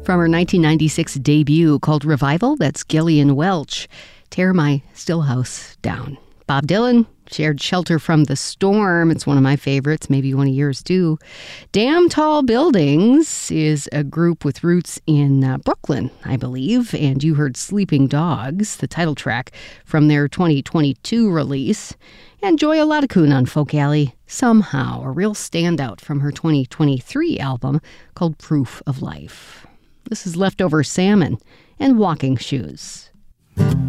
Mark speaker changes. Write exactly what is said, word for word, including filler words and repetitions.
Speaker 1: From her nineteen ninety-six debut called Revival, that's Gillian Welch. Tear My Stillhouse Down. Bob Dylan shared Shelter from the Storm. It's one of my favorites, maybe one of yours too. Damn Tall Buildings is a group with roots in uh, Brooklyn, I believe. And you heard Sleeping Dogs, the title track from their twenty twenty-two release. And Joya Ladakun on Folk Alley, Somehow, a real standout from her twenty twenty-three album called Proof of Life. This is Leftover Salmon and Walking Shoes.